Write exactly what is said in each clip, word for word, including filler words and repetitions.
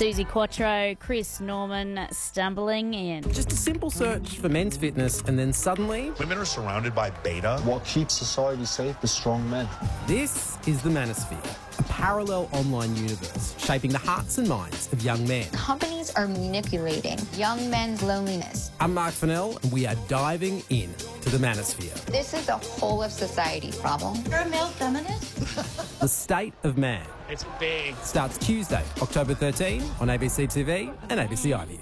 Susie Quattro, Chris Norman stumbling in. Just a simple search for men's fitness and then suddenly... Women are surrounded by beta. What keeps society safe is strong men. This is the Manosphere, a parallel online universe shaping the hearts and minds of young men. Companies are manipulating young men's loneliness. I'm Mark Fennell and we are diving in to the Manosphere. This is the whole of society problem. You're a male feminist? The State of Man. It's big. Starts Tuesday, October thirteenth on A B C T V and A B C iView.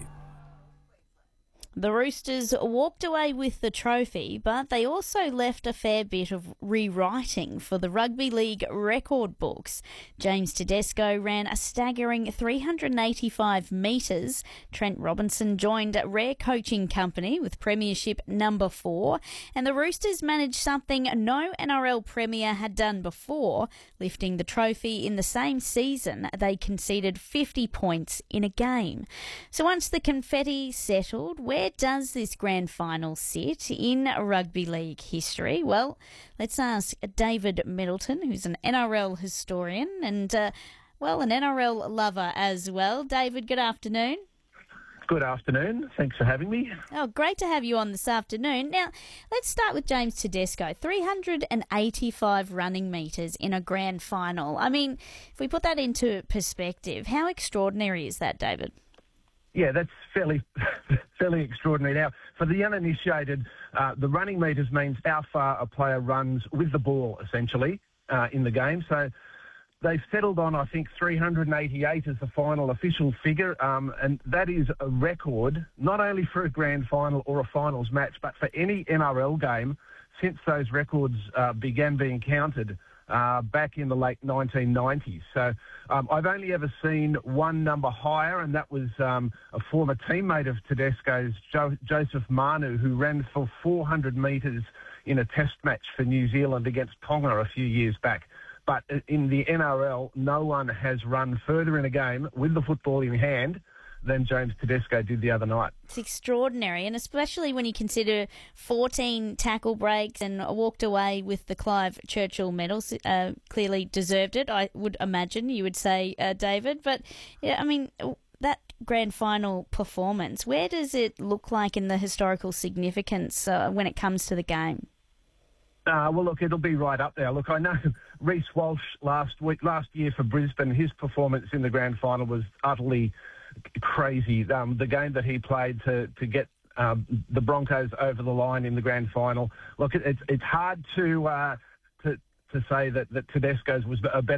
The Roosters walked away with the trophy, but they also left a fair bit of rewriting for the Rugby League record books. James Tedesco ran a staggering three hundred eighty-five metres. Trent Robinson joined Rare Coaching Company with premiership number four. And the Roosters managed something no N R L premier had done before, lifting the trophy in the same season. They conceded fifty points in a game. So once the confetti settled, where does this grand final sit in rugby league history? Well, let's ask David Middleton, who's an N R L historian and, uh, well, an N R L lover as well. David, good afternoon. Good afternoon. Thanks for having me. Oh, great to have you on this afternoon. Now, let's start with James Tedesco. three hundred eighty-five running metres in a grand final. I mean, if we put that into perspective, how extraordinary is that, David? Yeah, that's fairly fairly extraordinary. Now, for the uninitiated, uh, the running metres means how far a player runs with the ball, essentially, uh, in the game. So they've settled on, I think, three hundred eighty-eight as the final official figure, um, and that is a record, not only for a grand final or a finals match, but for any N R L game since those records uh, began being counted uh, back in the late nineteen nineties. So um, I've only ever seen one number higher, and that was um, a former teammate of Tedesco's, jo- Joseph Manu, who ran for four hundred metres in a test match for New Zealand against Tonga a few years back. But in the N R L, no one has run further in a game with the football in hand than James Tedesco did the other night. It's extraordinary, and especially when you consider fourteen tackle breaks and walked away with the Clive Churchill medal. Uh, clearly deserved it, I would imagine you would say, uh, David. But, yeah, I mean, that grand final performance, where does it look like in the historical significance uh, when it comes to the game? Uh, well, look, it'll be right up there. Look, I know Reece Walsh last week, last year for Brisbane, his performance in the grand final was utterly crazy. Um, the game that he played to to get um, the Broncos over the line in the grand final. Look, it, it's it's hard to uh, to to say that that Tedesco's was a better